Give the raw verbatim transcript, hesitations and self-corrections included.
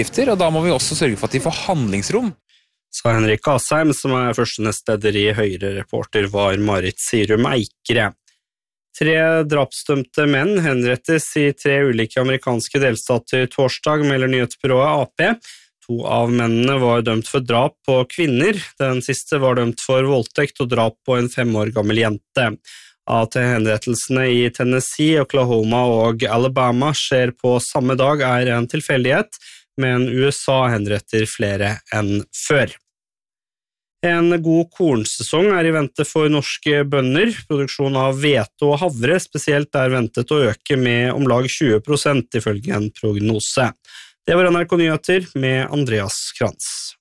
Og da må vi også sørge for at de får handlingsrom. Sa Henrik Asheim, som er første nestleder i Høyre-reporter, var Marit Sirum Eikere. Tre drapsdømte menn henrettes i tre ulike amerikanske delstater torsdag, melder nyhetsbyrået A P. To av mennene var dømt for drap på kvinner. Den siste var dømt for voldtekt og drap på en fem år gammel jente. At henrettelsene i Tennessee, Oklahoma og Alabama skjer på samme dag er en tilfeldighet, men U S A henretter flere enn før. En god kornsesong er i vente for norske bønder. Produksjon av hvete og havre spesielt er ventet å øke med om lag tjue prosent ifølge en prognose. Det var N R K Nyheter med Andreas Krantz.